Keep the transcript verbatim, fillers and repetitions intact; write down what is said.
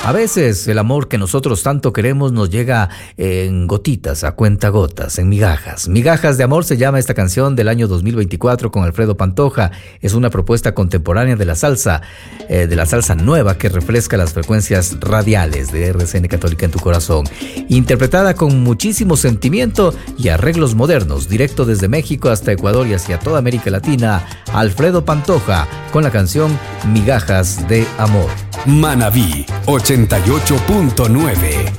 A veces el amor que nosotros tanto queremos nos llega en gotitas, a cuentagotas, en migajas. Migajas de amor se llama esta canción del año dos mil veinticuatro con Alfredo Pantoja. Es una propuesta contemporánea de la salsa, eh, de la salsa nueva que refresca las frecuencias radiales de R C N Católica en tu corazón. Interpretada con muchísimo sentimiento y arreglos modernos, directo desde México hasta Ecuador y hacia toda América Latina, Alfredo Pantoja con la canción Migajas de Amor. Manabí ochenta y ocho punto nueve.